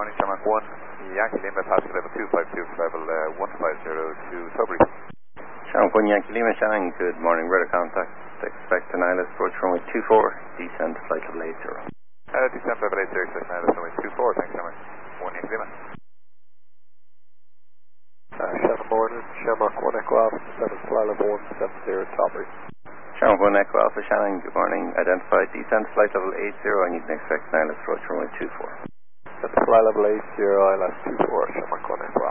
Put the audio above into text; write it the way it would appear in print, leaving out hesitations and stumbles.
morning, Shamrock 1, Yankee Lima, passenger level 252, level 150 to Sudbury. Shamrock 1, Yankee Lima, Shannon, good morning, radar contact, expect an ILS approach runway 24, descend flight level 80. Descend level 80, expect an ILS runway 24, thanks Shamrock 1, Yankee Lima. Shannon morning, Shamrock 1 Echo Alpha, 7 fly level 170, Sudbury. Shamrock 1 Echo Alpha, Shannon, good morning, identified descend flight level 80, I need an expect an ILS approach runway 24. Fly level 80, ILS 24, Shamrock 1 Echo Alpha.